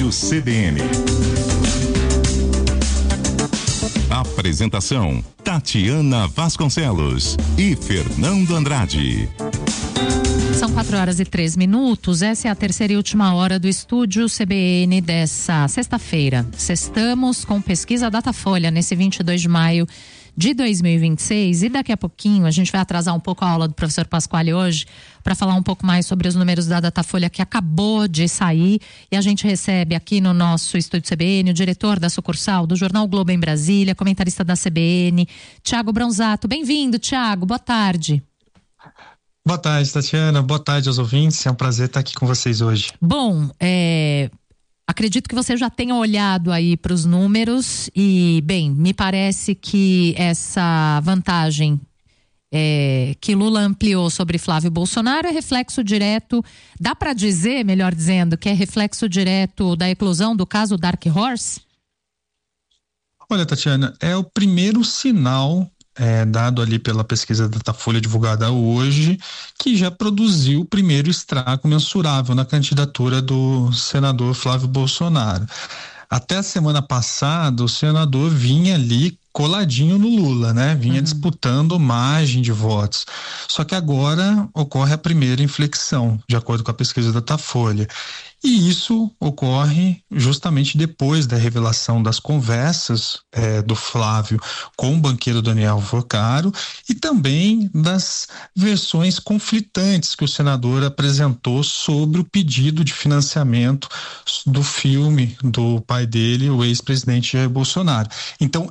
Estúdio CBN. Apresentação: Tatiana Vasconcelos e Fernando Andrade. São 4h03. Essa é a terceira e última hora do Estúdio CBN dessa sexta-feira. Sextamos com pesquisa Datafolha nesse 22 de maio de 2026, e daqui a pouquinho a gente vai atrasar um pouco a aula do professor Pasquale hoje para falar um pouco mais sobre os números da Datafolha que acabou de sair, e a gente recebe aqui no nosso Estúdio CBN o diretor da sucursal do Jornal Globo em Brasília, comentarista da CBN, Thiago Bronzato. Bem-vindo, Thiago, boa tarde. Boa tarde, Tatiana, boa tarde aos ouvintes, é um prazer estar aqui com vocês hoje. Bom, acredito que você já tenha olhado aí para os números e, bem, me parece que essa vantagem que Lula ampliou sobre Flávio Bolsonaro é reflexo direto, dá para dizer, melhor dizendo, que é reflexo direto da eclosão do caso Dark Horse? Olha, Tatiana, é o primeiro sinal dado ali pela pesquisa Datafolha divulgada hoje, que já produziu o primeiro estrago mensurável na candidatura do senador Flávio Bolsonaro. Até a semana passada, o senador vinha ali coladinho no Lula, né? Vinha disputando margem de votos. Só que agora ocorre a primeira inflexão, de acordo com a pesquisa Datafolha. E isso ocorre justamente depois da revelação das conversas do Flávio com o banqueiro Daniel Vocaro e também das versões conflitantes que o senador apresentou sobre o pedido de financiamento do filme do pai dele, o ex-presidente Jair Bolsonaro. Então,